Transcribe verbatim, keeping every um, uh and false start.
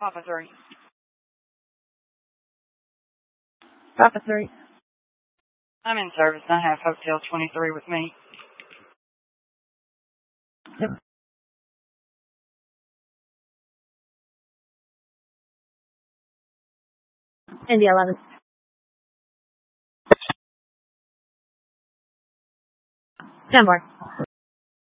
Papa three. Papa three. I'm in service. I have Hotel twenty-three with me. Yep. India eleven. Ten four.